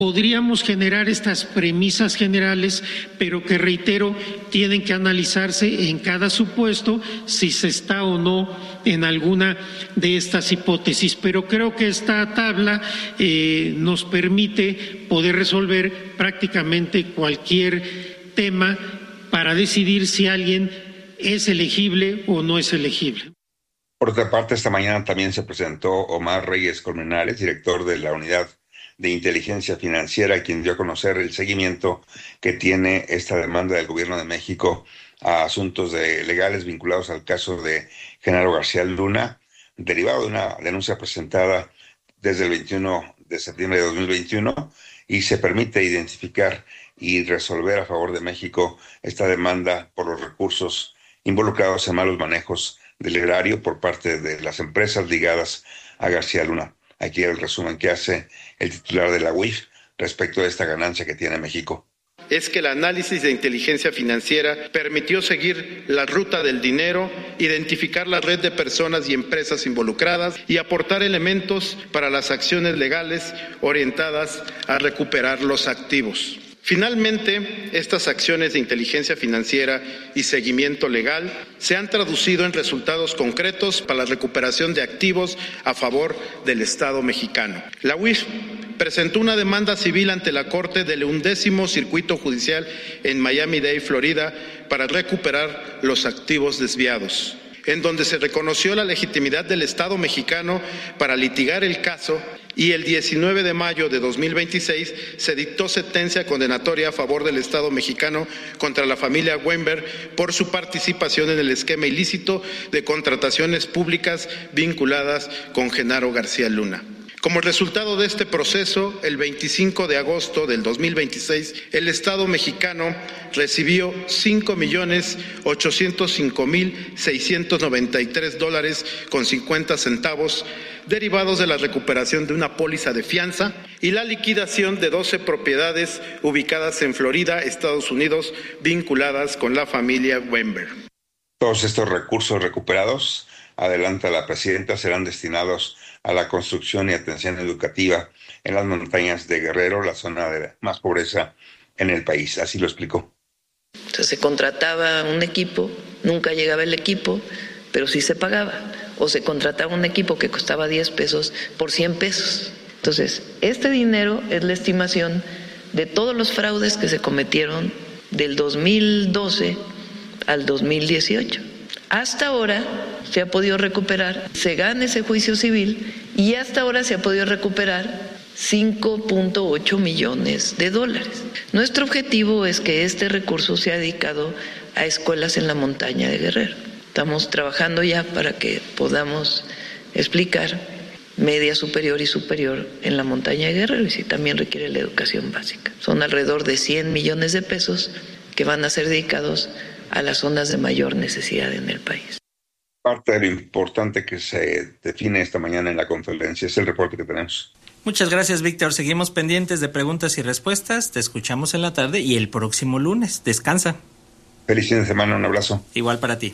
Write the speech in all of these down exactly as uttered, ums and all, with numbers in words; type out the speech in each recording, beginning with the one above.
Podríamos generar estas premisas generales, pero que, reitero, tienen que analizarse en cada supuesto si se está o no en alguna de estas hipótesis. Pero creo que esta tabla eh, nos permite poder resolver prácticamente cualquier tema para decidir si alguien es elegible o no es elegible. Por otra parte, esta mañana también se presentó Omar Reyes Colmenares, director de la Unidad de Inteligencia Financiera, quien dio a conocer el seguimiento que tiene esta demanda del Gobierno de México a asuntos de legales vinculados al caso de Genaro García Luna, derivado de una denuncia presentada desde el veintiuno de septiembre de dos mil veintiuno, y se permite identificar y resolver a favor de México esta demanda por los recursos involucrados en malos manejos del erario por parte de las empresas ligadas a García Luna. Aquí el resumen que hace el titular de la U I F respecto a esta ganancia que tiene México. Es que el análisis de inteligencia financiera permitió seguir la ruta del dinero, identificar la red de personas y empresas involucradas y aportar elementos para las acciones legales orientadas a recuperar los activos. Finalmente, estas acciones de inteligencia financiera y seguimiento legal se han traducido en resultados concretos para la recuperación de activos a favor del Estado mexicano. La U I F presentó una demanda civil ante la Corte del undécimo Circuito Judicial en Miami-Dade, Florida, para recuperar los activos desviados, en donde se reconoció la legitimidad del Estado mexicano para litigar el caso, y el diecinueve de mayo de dos mil veintiséis se dictó sentencia condenatoria a favor del Estado mexicano contra la familia Weinberg por su participación en el esquema ilícito de contrataciones públicas vinculadas con Genaro García Luna. Como resultado de este proceso, el veinticinco de agosto del dos mil veintiséis, el Estado mexicano recibió cinco millones ochocientos cinco mil seiscientos noventa y tres dólares con cincuenta centavos derivados de la recuperación de una póliza de fianza y la liquidación de doce propiedades ubicadas en Florida, Estados Unidos, vinculadas con la familia Weinberg. Todos estos recursos recuperados, adelanta la presidenta, serán destinados a la construcción y atención educativa en las montañas de Guerrero, la zona de más pobreza en el país. Así lo explicó. O sea, se contrataba un equipo, nunca llegaba el equipo, pero sí se pagaba. O se contrataba un equipo que costaba diez pesos por cien pesos. Entonces, este dinero es la estimación de todos los fraudes que se cometieron del dos mil doce al dos mil dieciocho. Hasta ahora se ha podido recuperar, se gana ese juicio civil y hasta ahora se ha podido recuperar cinco punto ocho millones de dólares. Nuestro objetivo es que este recurso sea dedicado a escuelas en la montaña de Guerrero. Estamos trabajando ya para que podamos explicar media superior y superior en la montaña de Guerrero, y si también requiere la educación básica. Son alrededor de cien millones de pesos que van a ser dedicados a las zonas de mayor necesidad en el país. Parte de lo importante que se define esta mañana en la conferencia es el reporte que tenemos. Muchas gracias, Víctor. Seguimos pendientes de preguntas y respuestas. Te escuchamos en la tarde y el próximo lunes. Descansa. Feliz fin de semana, un abrazo. Igual para ti.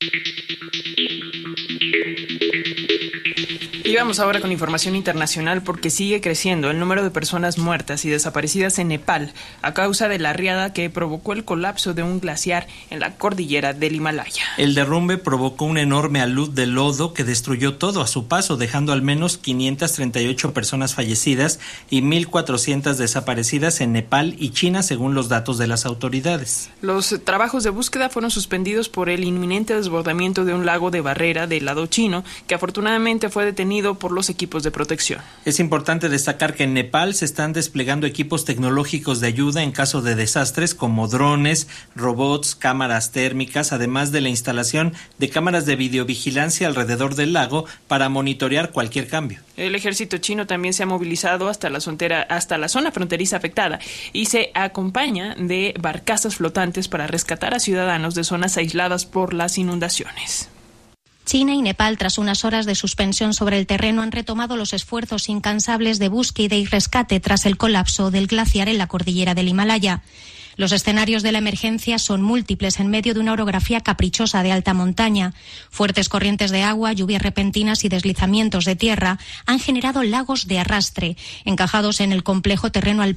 Y vamos ahora con información internacional porque sigue creciendo el número de personas muertas y desaparecidas en Nepal a causa de la riada que provocó el colapso de un glaciar en la cordillera del Himalaya. El derrumbe provocó un enorme alud de lodo que destruyó todo a su paso, dejando al menos quinientas treinta y ocho personas fallecidas y mil cuatrocientas desaparecidas en Nepal y China, según los datos de las autoridades. Los trabajos de búsqueda fueron suspendidos por el inminente desbordamiento de un lago de barrera del lado chino, que afortunadamente fue detenido por los equipos de protección. Es importante destacar que en Nepal se están desplegando equipos tecnológicos de ayuda en caso de desastres, como drones, robots, cámaras térmicas, además de la instalación de cámaras de videovigilancia alrededor del lago para monitorear cualquier cambio. El ejército chino también se ha movilizado hasta la frontera, hasta la zona fronteriza afectada y se acompaña de barcazas flotantes para rescatar a ciudadanos de zonas aisladas por las inundaciones. China y Nepal, tras unas horas de suspensión sobre el terreno, han retomado los esfuerzos incansables de búsqueda y rescate tras el colapso del glaciar en la cordillera del Himalaya. Los escenarios de la emergencia son múltiples en medio de una orografía caprichosa de alta montaña. Fuertes corrientes de agua, lluvias repentinas y deslizamientos de tierra han generado lagos de arrastre, encajados en el complejo terreno alpino